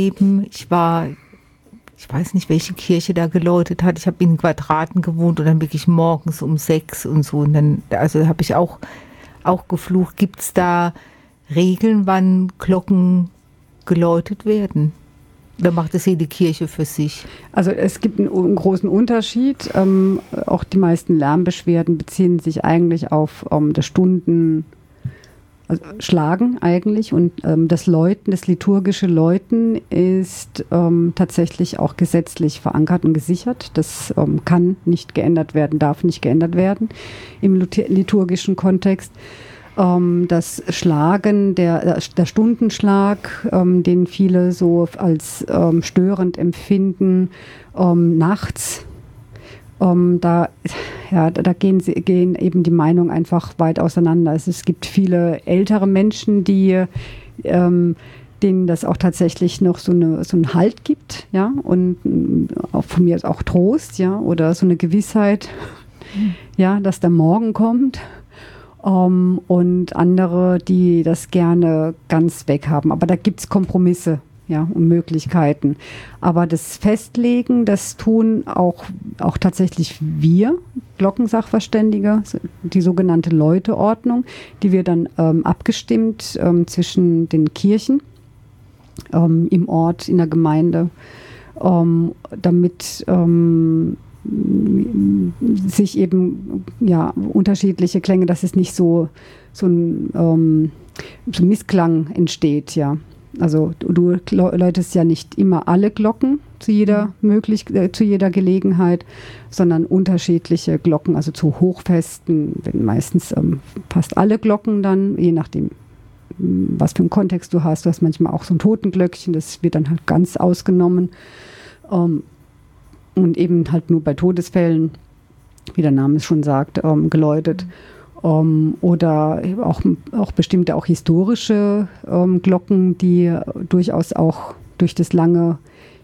Eben, ich weiß nicht, welche Kirche da geläutet hat. Ich habe in Quadraten gewohnt und dann wirklich morgens um 6 und so. Und dann, also habe ich auch geflucht. Gibt es da Regeln, wann Glocken geläutet werden? Oder macht es jede Kirche für sich? Also es gibt einen großen Unterschied. Auch die meisten Lärmbeschwerden beziehen sich eigentlich auf das Stunden, also Schlagen eigentlich. Und das Läuten, das liturgische Läuten ist tatsächlich auch gesetzlich verankert und gesichert. Das kann nicht geändert werden, darf nicht geändert werden im liturgischen Kontext. Das Schlagen, der Stundenschlag, den viele so als störend empfinden, nachts, da gehen eben die Meinungen einfach weit auseinander. Also es gibt viele ältere Menschen, denen das auch tatsächlich noch so einen Halt gibt, ja, und auch von mir auch Trost, ja, oder so eine Gewissheit, ja, dass der Morgen kommt. Und andere, die das gerne ganz weg haben. Aber da gibt es Kompromisse, ja, und Möglichkeiten. Aber das Festlegen, das tun auch tatsächlich wir, Glockensachverständige, die sogenannte Läuteordnung, die wir dann abgestimmt zwischen den Kirchen im Ort, in der Gemeinde, damit sich eben unterschiedliche Klänge, dass es nicht so ein Missklang entsteht, ja. Also du läutest ja nicht immer alle Glocken zu jeder Gelegenheit, sondern unterschiedliche Glocken, also zu Hochfesten, wenn meistens fast alle Glocken dann, je nachdem, was für einen Kontext du hast. Du hast manchmal auch so ein Totenglöckchen, das wird dann halt ganz ausgenommen. Und eben halt nur bei Todesfällen, wie der Name es schon sagt, geläutet. Oder auch bestimmte auch historische Glocken, die durchaus auch durch die lange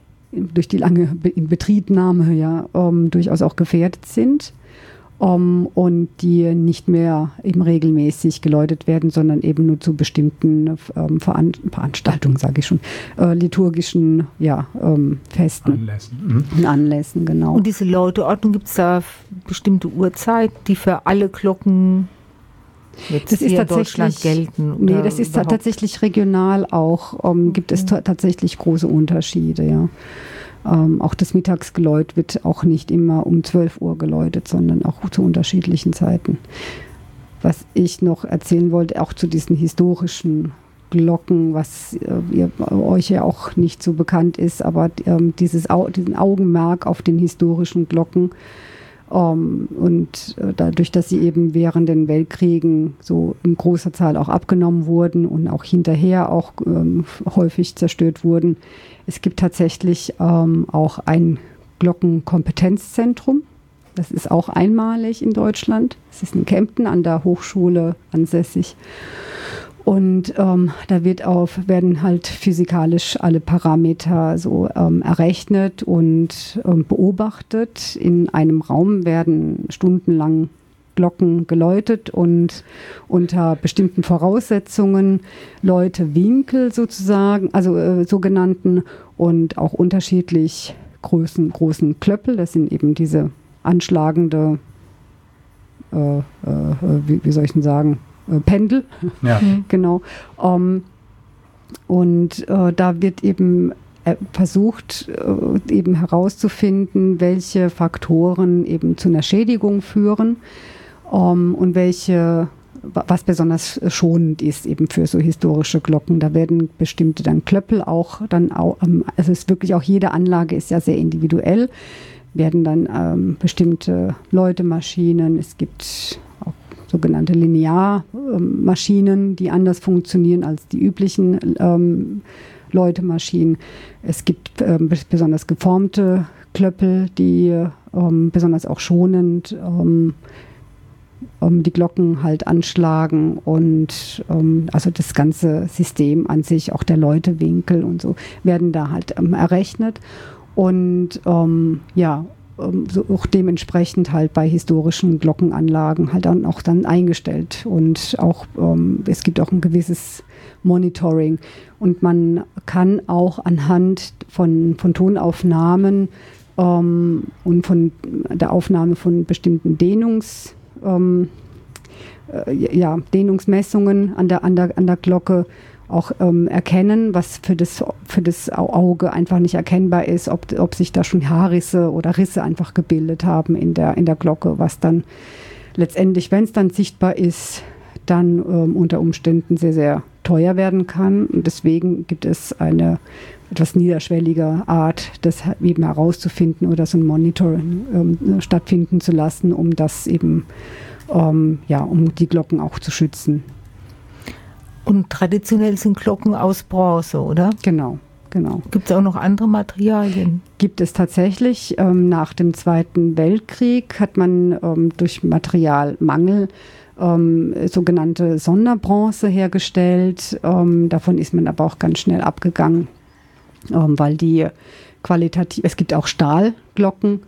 Inbetriebnahme durchaus auch gefährdet sind. Und die nicht mehr eben regelmäßig geläutet werden, sondern eben nur zu bestimmten Veranstaltungen, sage ich schon, liturgischen Festen. Anlässen, genau. Und diese Läuteordnung, gibt es da bestimmte Uhrzeit, die für alle Glocken jetzt das ist hier in Deutschland gelten? Nee, das ist tatsächlich regional auch, gibt es tatsächlich große Unterschiede, ja. Auch das Mittagsgeläut wird auch nicht immer um 12 Uhr geläutet, sondern auch zu unterschiedlichen Zeiten. Was ich noch erzählen wollte, auch zu diesen historischen Glocken, was euch ja auch nicht so bekannt ist, aber diesen Augenmerk auf den historischen Glocken und dadurch, dass sie eben während den Weltkriegen so in großer Zahl auch abgenommen wurden und auch hinterher auch häufig zerstört wurden, es gibt tatsächlich auch ein Glockenkompetenzzentrum. Das ist auch einmalig in Deutschland. Es ist in Kempten an der Hochschule ansässig. Und da werden halt physikalisch alle Parameter so errechnet und beobachtet. In einem Raum werden stundenlang Glocken geläutet und unter bestimmten Voraussetzungen Läutewinkel sozusagen, also sogenannten, und auch unterschiedlich großen Klöppel. Das sind eben diese anschlagende, wie soll ich denn sagen, Pendel. Ja. Genau. Und da wird eben versucht, eben herauszufinden, welche Faktoren eben zu einer Schädigung führen. Und was besonders schonend ist eben für so historische Glocken. Da werden bestimmte dann Klöppel also es ist wirklich auch, jede Anlage ist ja sehr individuell, werden dann bestimmte Läutemaschinen, es gibt auch sogenannte Linearmaschinen, die anders funktionieren als die üblichen Läutemaschinen. Es gibt besonders geformte Klöppel, die besonders auch schonend die Glocken halt anschlagen und also das ganze System an sich, auch der Läutewinkel und so, werden da halt errechnet. Und so auch dementsprechend halt bei historischen Glockenanlagen halt dann auch dann eingestellt. Und auch es gibt auch ein gewisses Monitoring. Und man kann auch anhand von Tonaufnahmen und von der Aufnahme von bestimmten Dehnungsmessungen an der Glocke auch erkennen, was für das Auge einfach nicht erkennbar ist, ob sich da schon Haarrisse oder Risse einfach gebildet haben in der Glocke, was dann letztendlich, wenn es dann sichtbar ist, dann unter Umständen sehr, sehr teuer werden kann. Und deswegen gibt es eine etwas niederschwellige Art, das eben herauszufinden oder so ein Monitoring stattfinden zu lassen, um das eben, um die Glocken auch zu schützen. Und traditionell sind Glocken aus Bronze, oder? Genau. Gibt es auch noch andere Materialien? Gibt es tatsächlich. Nach dem Zweiten Weltkrieg hat man durch Materialmangel sogenannte Sonderbronze hergestellt. Davon ist man aber auch ganz schnell abgegangen, weil die qualitativ, es gibt auch Stahlglocken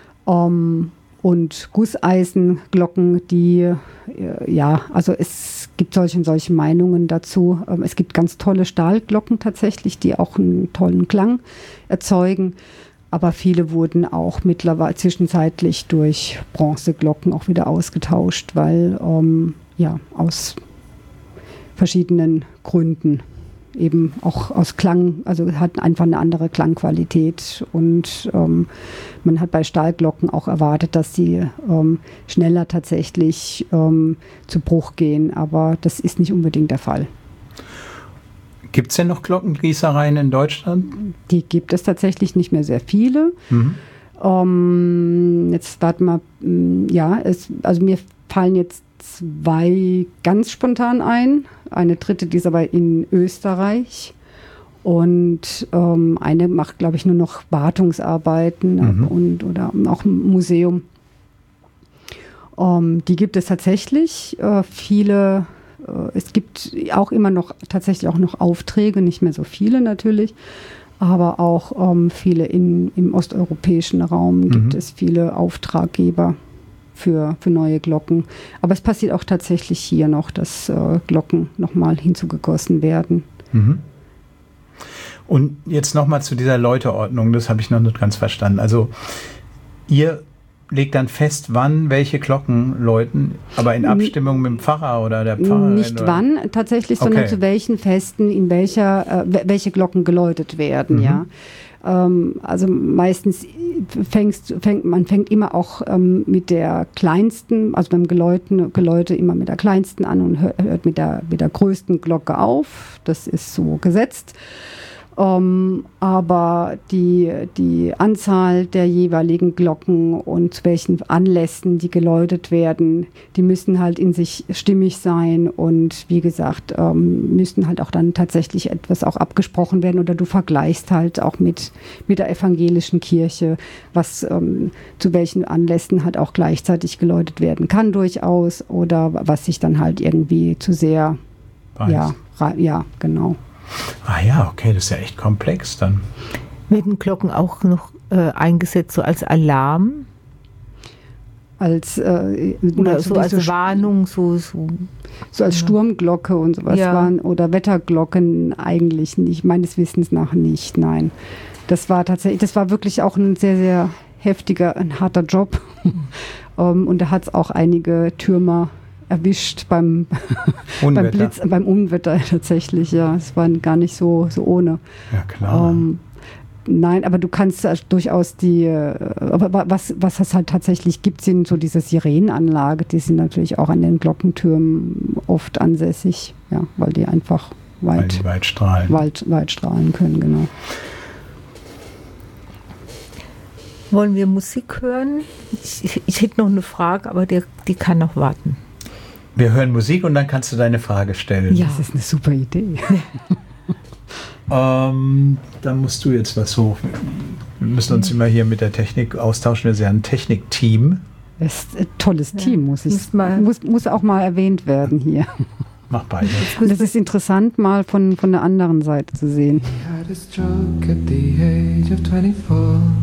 und Gusseisenglocken, die, also es gibt solche Meinungen dazu. Es gibt ganz tolle Stahlglocken tatsächlich, die auch einen tollen Klang erzeugen. Aber viele wurden auch mittlerweile zwischenzeitlich durch Bronzeglocken auch wieder ausgetauscht, weil aus verschiedenen Gründen. Eben auch aus Klang, also hat einfach eine andere Klangqualität und man hat bei Stahlglocken auch erwartet, dass sie schneller tatsächlich zu Bruch gehen, aber das ist nicht unbedingt der Fall. Gibt es denn noch Glockengießereien in Deutschland? Die gibt es tatsächlich nicht mehr sehr viele. Jetzt warten wir, also mir fallen jetzt 2 ganz spontan ein. Eine dritte, die ist aber in Österreich. Und eine macht, glaube ich, nur noch Wartungsarbeiten oder auch ein Museum. Die gibt es tatsächlich. Viele, es gibt auch immer noch tatsächlich auch noch Aufträge, nicht mehr so viele natürlich, aber auch viele im osteuropäischen Raum gibt es viele Auftraggeber für neue Glocken. Aber es passiert auch tatsächlich hier noch, dass Glocken nochmal hinzugegossen werden. Und jetzt nochmal zu dieser Läuteordnung, das habe ich noch nicht ganz verstanden. Also ihr legt dann fest, wann welche Glocken läuten, aber in Abstimmung mit dem Pfarrer oder der Pfarrerin? Nicht wann tatsächlich, sondern zu welchen Festen, in welche Glocken geläutet werden, ja. Also meistens fängt man immer auch mit der kleinsten, also beim Geläute immer mit der kleinsten an und hört mit der größten Glocke auf. Das ist so gesetzt. Aber die Anzahl der jeweiligen Glocken und zu welchen Anlässen die geläutet werden, die müssen halt in sich stimmig sein und wie gesagt, müssen halt auch dann tatsächlich etwas auch abgesprochen werden oder du vergleichst halt auch mit der evangelischen Kirche, was zu welchen Anlässen halt auch gleichzeitig geläutet werden kann durchaus oder was sich dann halt irgendwie zu sehr, ja, genau. Ah ja, okay, das ist ja echt komplex dann. Werden Glocken auch noch eingesetzt so als Alarm? Oder so als Warnung, so als Sturmglocke und sowas waren oder Wetterglocken eigentlich nicht, meines Wissens nach nicht, nein. Das war wirklich auch ein sehr, sehr heftiger, ein harter Job. Und da hat es auch einige Türmer erwischt beim Blitz, beim Unwetter tatsächlich, ja. Es war gar nicht so ohne. Ja, klar. Nein, aber du kannst durchaus was es halt tatsächlich gibt, sind so diese Sirenenanlage, die sind natürlich auch an den Glockentürmen oft ansässig, ja, weil die einfach weit strahlen. Weit strahlen können, genau. Wollen wir Musik hören? Ich hätte noch eine Frage, aber die kann noch warten. Wir hören Musik und dann kannst du deine Frage stellen. Ja, das ist eine super Idee. Dann musst du jetzt was hoch. Wir müssen uns immer hier mit der Technik austauschen. Wir sind ja ein Technikteam. Das ist ein tolles Team, muss auch mal erwähnt werden hier. Mach beide. Das ist interessant, mal von der anderen Seite zu sehen.